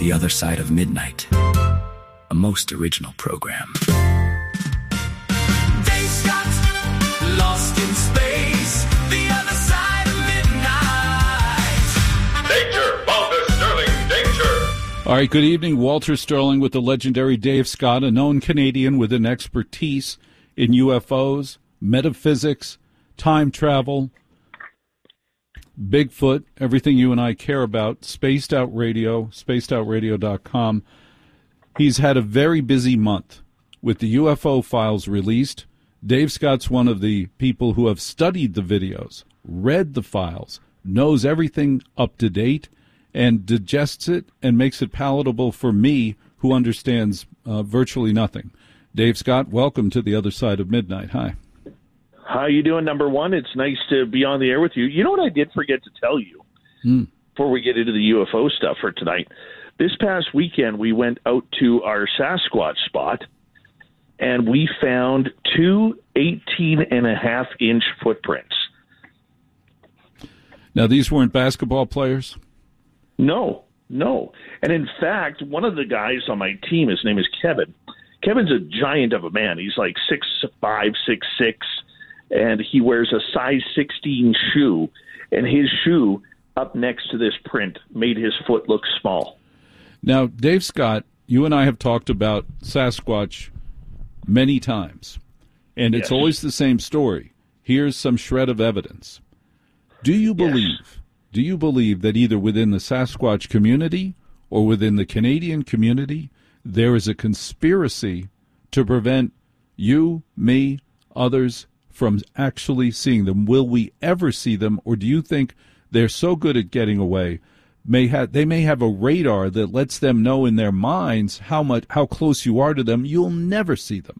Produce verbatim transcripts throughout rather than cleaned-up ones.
The Other Side of Midnight, a most original program. Dave Scott, Lost in Space, The Other Side of Midnight. Danger, Walter Sterling, danger. All right, good evening. Walter Sterling with the legendary Dave Scott, a known Canadian with an expertise in U F Os, metaphysics, time travel, Bigfoot, everything you and I care about, Spaced Out Radio, spaced out radio dot com. He's had a very busy month with the U F O files released. Dave Scott's one of the people who have studied the videos, read the files, knows everything up to date, and digests it and makes it palatable for me, who understands uh, virtually nothing. Dave Scott, welcome to The Other Side of Midnight. Hi. How you doing, number one? It's nice to be on the air with you. You know what I did forget to tell you mm. before we get into the U F O stuff for tonight? This past weekend, we went out to our Sasquatch spot, and we found two eighteen and a half inch footprints. Now, these weren't basketball players? No, no. And in fact, one of the guys on my team, his name is Kevin. Kevin's a giant of a man. He's like six five, six six, and he wears a size sixteen shoe. And his shoe up next to this print made his foot look small. Now, Dave Scott, you and I have talked about Sasquatch many times, and it's yes. always the same story. Here's some shred of evidence. Do you believe, yes. do you believe that either within the Sasquatch community or within the Canadian community, there is a conspiracy to prevent you, me, others from actually seeing them? Will we ever see them, or do you think they're so good at getting away, may have they may have a radar that lets them know in their minds how much how close you are to them, you'll never see them?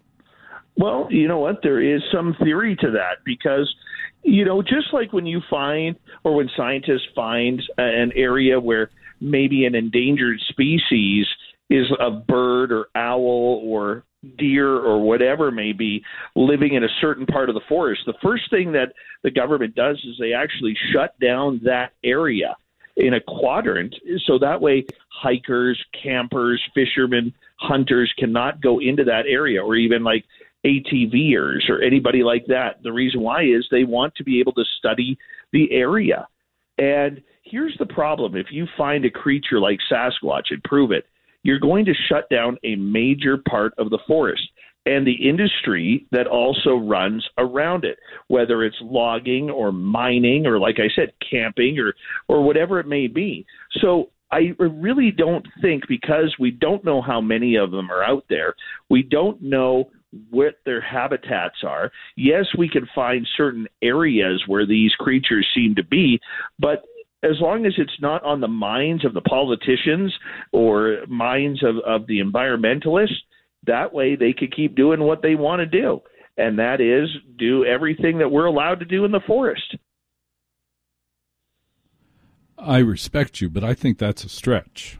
Well, you know what? There is some theory to that because, you know, just like when you find or when scientists find an area where maybe an endangered species is a bird or owl or deer or whatever may be living in a certain part of the forest, the first thing that the government does is they actually shut down that area in a quadrant, so that way hikers, campers, fishermen, hunters cannot go into that area, or even like ATVers or anybody like that. The reason why is they want to be able to study the area. And here's the problem. If you find a creature like Sasquatch and prove it, you're going to shut down a major part of the forest and the industry that also runs around it, whether it's logging or mining or, like I said, camping or, or whatever it may be. So I really don't think, because we don't know how many of them are out there, we don't know what their habitats are. Yes, we can find certain areas where these creatures seem to be, but as long as it's not on the minds of the politicians or minds of, of the environmentalists, that way they could keep doing what they want to do, and that is do everything that we're allowed to do in the forest. I respect you, but I think that's a stretch.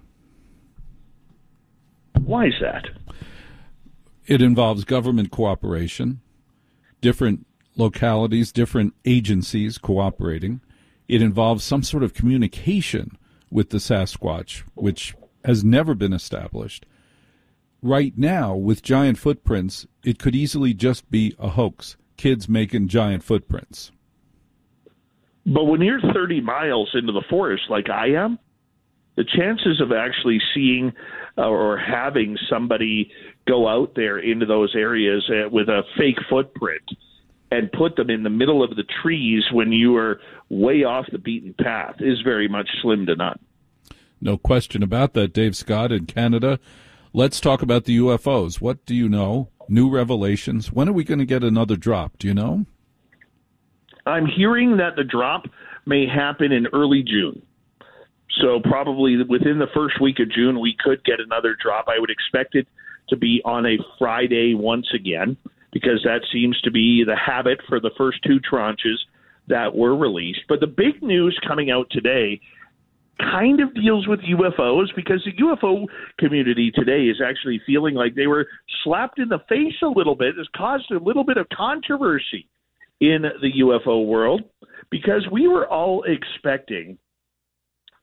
Why is that? It involves government cooperation, different localities, different agencies cooperating. It involves some sort of communication with the Sasquatch, which has never been established. Right now, with giant footprints, it could easily just be a hoax, kids making giant footprints. But when you're thirty miles into the forest like I am, the chances of actually seeing uh, or having somebody go out there into those areas uh, with a fake footprint and put them in the middle of the trees when you are way off the beaten path is very much slim to none. No question about that, Dave Scott in Canada. Let's talk about the U F Os. What do you know? New revelations. When are we going to get another drop? Do you know? I'm hearing that the drop may happen in early June. So probably within the first week of June, we could get another drop. I would expect it to be on a Friday once again, because that seems to be the habit for the first two tranches that were released. But the big news coming out today kind of deals with U F Os, because the U F O community today is actually feeling like they were slapped in the face a little bit. It's caused a little bit of controversy in the U F O world, because we were all expecting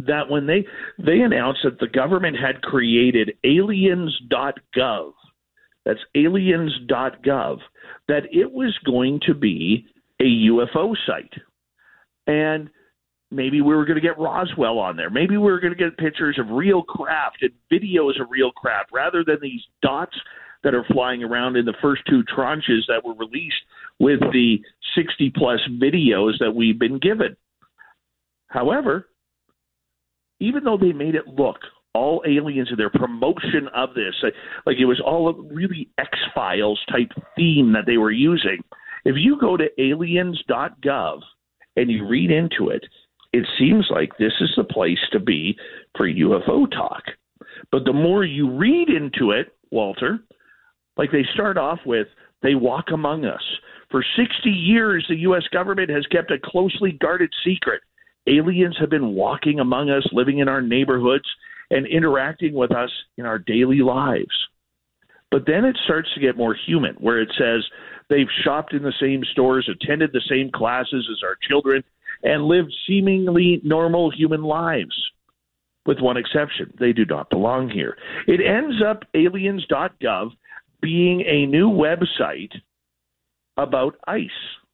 that when they they announced that the government had created aliens dot gov, that's aliens dot gov, that it was going to be a U F O site. And maybe we were going to get Roswell on there. Maybe we were going to get pictures of real craft and videos of real craft rather than these dots that are flying around in the first two tranches that were released with the sixty-plus videos that we've been given. However, even though they made it look all aliens in their promotion of this, like it was all a really X-Files type theme that they were using, if you go to aliens dot gov and you read into it, it seems like this is the place to be for U F O talk. But the more you read into it, Walter, like they start off with, they walk among us. For sixty years, the U S government has kept a closely guarded secret. Aliens have been walking among us, living in our neighborhoods, and interacting with us in our daily lives. But then it starts to get more human, where it says they've shopped in the same stores, attended the same classes as our children, and lived seemingly normal human lives. With one exception, they do not belong here. It ends up aliens dot gov being a new website about ICE.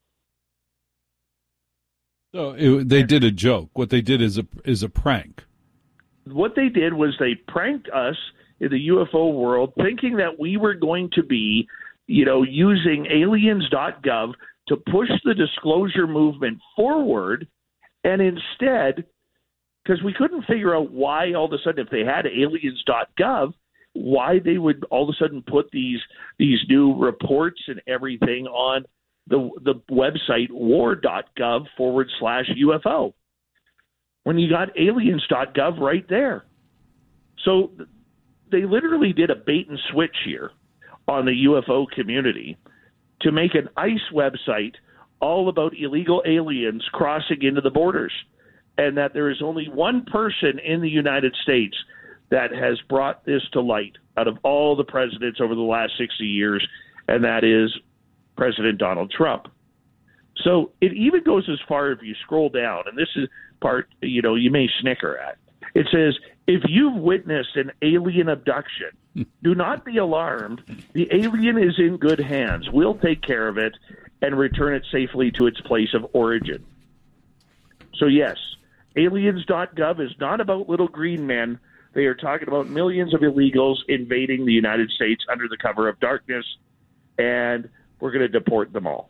So it, they did a joke. What they did is a is a prank. What they did was they pranked us in the U F O world, thinking that we were going to be, you know, using aliens dot gov to push the disclosure movement forward, and instead, because we couldn't figure out why all of a sudden, if they had aliens dot gov, why they would all of a sudden put these these new reports and everything on the the website war dot gov forward slash U F O, when you got aliens dot gov right there. So they literally did a bait and switch here on the U F O community to make an ICE website all about illegal aliens crossing into the borders, and that there is only one person in the United States that has brought this to light out of all the presidents over the last sixty years, and that is President Donald Trump. So it even goes as far, if you scroll down, and this is part, you know, you may snicker at. It says, if you've witnessed an alien abduction, do not be alarmed. The alien is in good hands. We'll take care of it and return it safely to its place of origin. So yes, aliens dot gov is not about little green men. They are talking about millions of illegals invading the United States under the cover of darkness, and we're going to deport them all.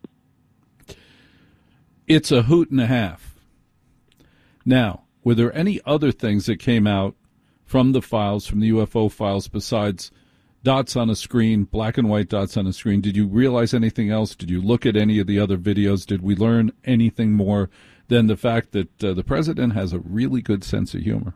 It's a hoot and a half. Now, were there any other things that came out from the files, from the U F O files, besides dots on a screen, black and white dots on a screen? Did you realize anything else? Did you look at any of the other videos? Did we learn anything more than the fact that uh, the president has a really good sense of humor?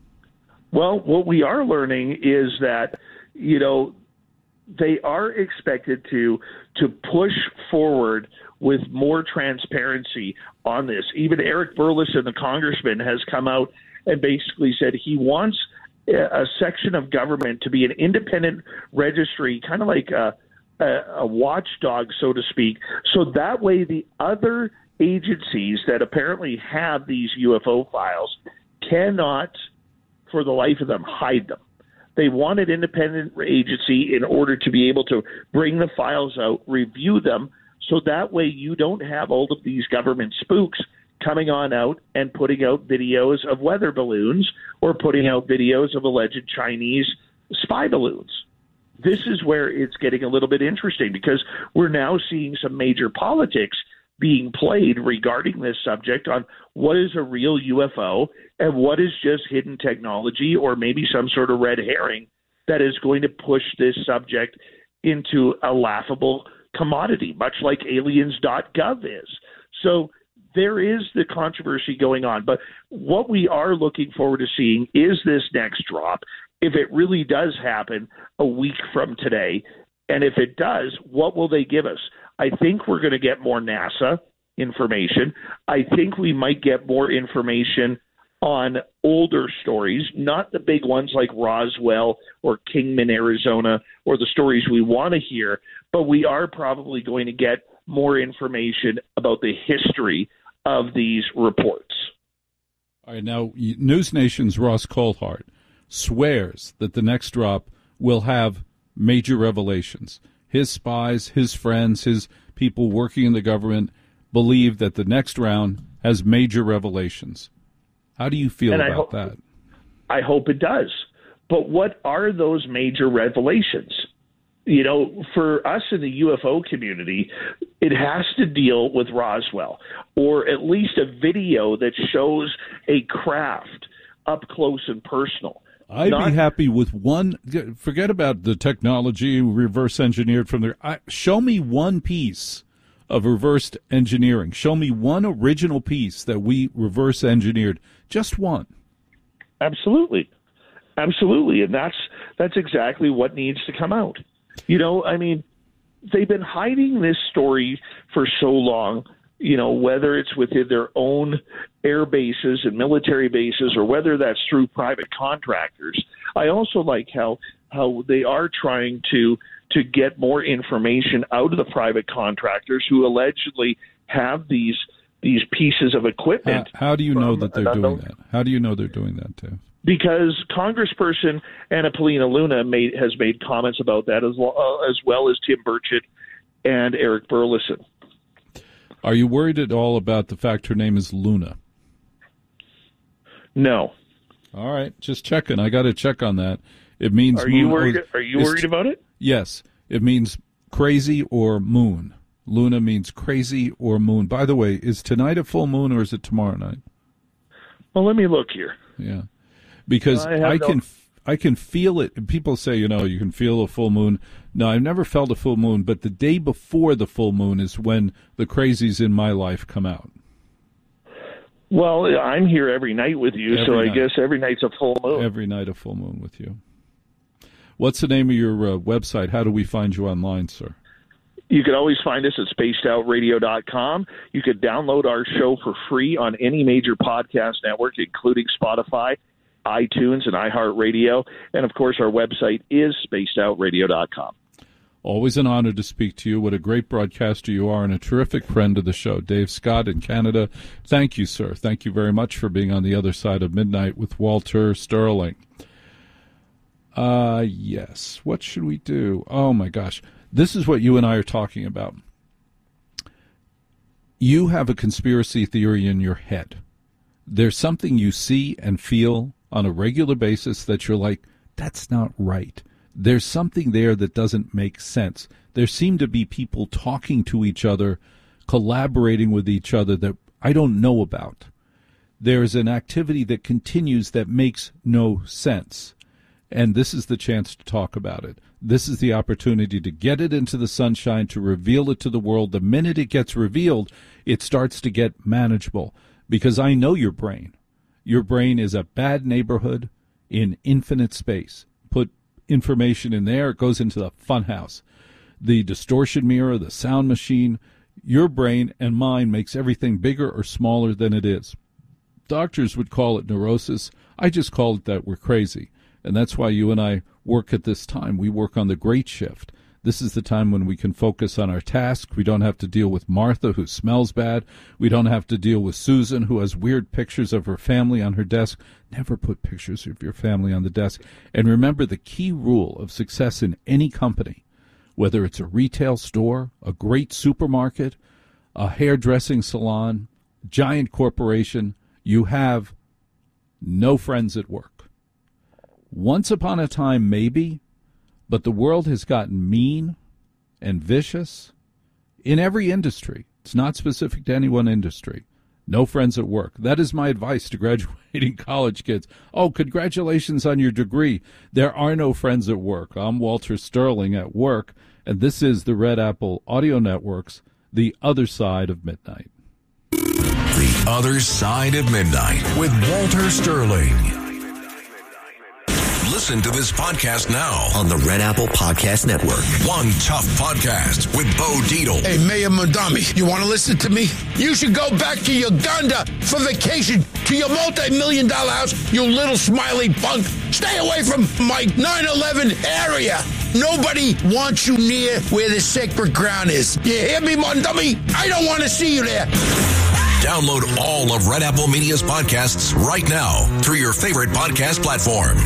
Well, what we are learning is that, you know, they are expected to to push forward with more transparency on this. Even Eric Burlison, the congressman, has come out and basically said he wants a section of government to be an independent registry, kind of like a, a, a watchdog, so to speak, so that way the other agencies that apparently have these U F O files cannot, for the life of them, hide them. They want an independent agency in order to be able to bring the files out, review them, so that way you don't have all of these government spooks coming on out and putting out videos of weather balloons or putting out videos of alleged Chinese spy balloons. This is where it's getting a little bit interesting, because we're now seeing some major politics being played regarding this subject on what is a real U F O and what is just hidden technology or maybe some sort of red herring that is going to push this subject into a laughable commodity, much like aliens dot gov is. So there is the controversy going on. But what we are looking forward to seeing is this next drop, if it really does happen a week from today. And if it does, what will they give us? I think we're going to get more NASA information. I think we might get more information on older stories, not the big ones like Roswell or Kingman, Arizona, or the stories we want to hear, but we are probably going to get more information about the history of these reports. All right, now, News Nation's Ross Coulthart swears that the next drop will have major revelations. His spies, his friends, his people working in the government believe that the next round has major revelations. How do you feel And I about hope- that? I hope it does. But what are those major revelations? You know, for us in the U F O community, it has to deal with Roswell, or at least a video that shows a craft up close and personal. I'd Not- be happy with one. Forget about the technology reverse engineered from there. I, show me one piece of reverse engineering. Show me one original piece that we reverse engineered. Just one. Absolutely. Absolutely. And that's that's exactly what needs to come out. You know, I mean, they've been hiding this story for so long, you know, whether it's within their own air bases and military bases or whether that's through private contractors. I also like how how they are trying to to get more information out of the private contractors who allegedly have these these pieces of How, equipment. how do you know from that they're an doing unknown- that? How do you know they're doing that, Dave? Because Congressperson Anna Paulina Luna made, has made comments about that, as well, uh, as well as Tim Burchett and Eric Burleson. Are you worried at all about the fact her name is Luna? No. All right, just checking. I got to check on that. It means Are you moon- worried? oh, Are you it's- worried about it? Yes, it means crazy or moon. Luna means crazy or moon. By the way, is tonight a full moon or is it tomorrow night? Well, let me look here. Yeah, because I have I, no- can I can feel it. People say, you know, you can feel a full moon. No, I've never felt a full moon, but the day before the full moon is when the crazies in my life come out. Well, I'm here every night with you, so Every I night. guess every night's a full moon. Every night a full moon with you. What's the name of your uh, website? How do we find you online, sir? You can always find us at spaced out radio dot com. You can download our show for free on any major podcast network, including Spotify, iTunes, and iHeartRadio. And, of course, our website is spaced out radio dot com. Always an honor to speak to you. What a great broadcaster you are and a terrific friend of the show. Dave Scott in Canada. Thank you, sir. Thank you very much for being on the other side of midnight with Walter Sterling. Uh, yes. What should we do? Oh, my gosh. This is what you and I are talking about. You have a conspiracy theory in your head. There's something you see and feel on a regular basis that you're like, that's not right. There's something there that doesn't make sense. There seem to be people talking to each other, collaborating with each other that I don't know about. There's an activity that continues that makes no sense. And this is the chance to talk about it. This is the opportunity to get it into the sunshine, to reveal it to the world. The minute it gets revealed, it starts to get manageable. Because I know your brain. Your brain is a bad neighborhood in infinite space. Put information in there, it goes into the funhouse. The distortion mirror, the sound machine, your brain and mine makes everything bigger or smaller than it is. Doctors would call it neurosis. I just call it that we're crazy. And that's why you and I work at this time. We work on the great shift. This is the time when we can focus on our task. We don't have to deal with Martha, who smells bad. We don't have to deal with Susan, who has weird pictures of her family on her desk. Never put pictures of your family on the desk. And remember the key rule of success in any company, whether it's a retail store, a great supermarket, a hairdressing salon, giant corporation, you have no friends at work. Once upon a time, maybe, but the world has gotten mean and vicious in every industry. It's not specific to any one industry. No friends at work. That is my advice to graduating college kids. Oh, congratulations on your degree. There are no friends at work. I'm Walter Sterling at work, and this is the Red Apple Audio Network's The Other Side of Midnight. The Other Side of Midnight with Walter Sterling. Listen to this podcast now on the Red Apple Podcast Network. One Tough Podcast with Bo Dietl. Hey, Mayor Mondami, you want to listen to me? You should go back to Uganda for vacation to your multi-million dollar house, you little smiley punk. Stay away from my nine eleven area. Nobody wants you near where the sacred ground is. You hear me, Mondami? I don't want to see you there. Download all of Red Apple Media's podcasts right now through your favorite podcast platform.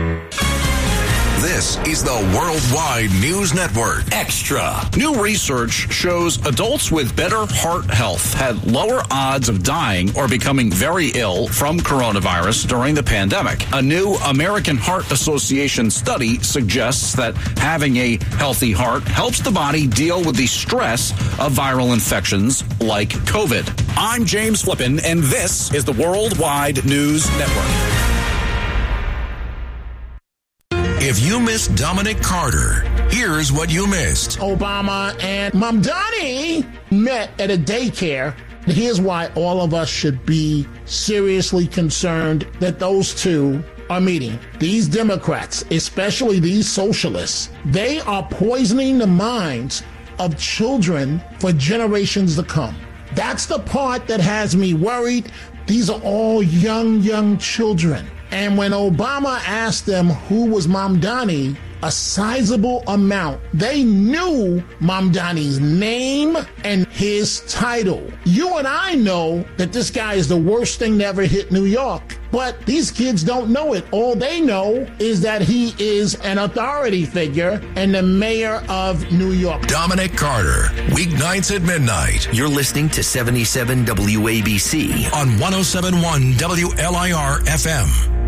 This is the Worldwide News Network. Extra. New research shows adults with better heart health had lower odds of dying or becoming very ill from coronavirus during the pandemic. A new American Heart Association study suggests that having a healthy heart helps the body deal with the stress of viral infections like COVID. I'm James Flippin, and this is the Worldwide News Network. If you missed Dominic Carter, here's what you missed. Obama and Mamdani met at a daycare. Here's why all of us should be seriously concerned that those two are meeting. These Democrats, especially these socialists, they are poisoning the minds of children for generations to come. That's the part that has me worried. These are all young, young children. And when Obama asked them who was Mamdani, a sizable amount, they knew Mamdani's name and his title. You and I know that this guy is the worst thing to ever hit New York. But these kids don't know it. All they know is that he is an authority figure and the mayor of New York. Dominic Carter, weeknights at midnight. You're listening to seventy-seven W A B C on one oh seven point one W L I R F M.